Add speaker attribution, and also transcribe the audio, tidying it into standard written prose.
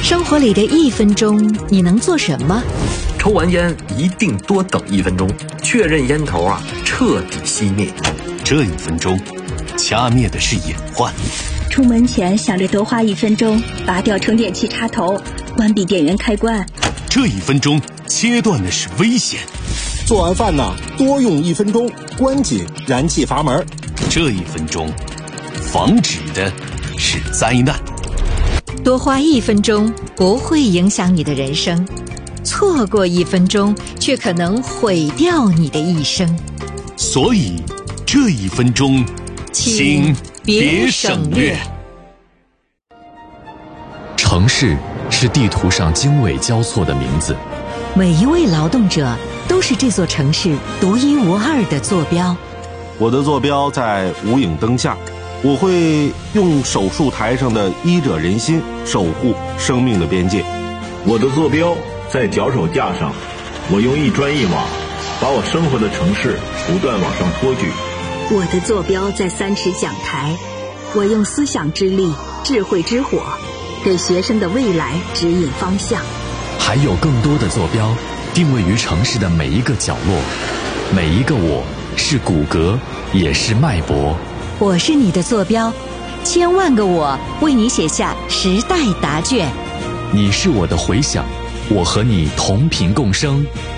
Speaker 1: 生活里的1分钟，你能做什么？
Speaker 2: 抽完烟一定多等1分钟，确认烟头彻底熄灭。
Speaker 3: 这1分钟，掐灭的是隐患。
Speaker 4: 出门前想着多花1分钟，拔掉充电器插头，关闭电源开关。
Speaker 3: 这1分钟，切断的是危险。
Speaker 5: 做完饭多用1分钟，关紧燃气阀门。
Speaker 3: 这1分钟，防止的是灾难。
Speaker 1: 多花1分钟不会影响你的人生，错过1分钟却可能毁掉你的一生。
Speaker 3: 所以这1分钟，请别省略。
Speaker 6: 城市是地图上经纬交错的名字，
Speaker 1: 每一位劳动者都是这座城市独一无二的坐标。
Speaker 5: 我的坐标在无影灯下，我会用手术台上的医者仁心守护生命的边界。
Speaker 7: 我的坐标在脚手架上，我用一砖一瓦把我生活的城市不断往上托举。
Speaker 4: 我的坐标在3尺讲台，我用思想之力、智慧之火给学生的未来指引方向。
Speaker 6: 还有更多的坐标定位于城市的每一个角落，每一个我是骨骼，也是脉搏。
Speaker 1: 我是你的坐标，千万个我为你写下时代答卷。
Speaker 6: 你是我的回响，我和你同频共生，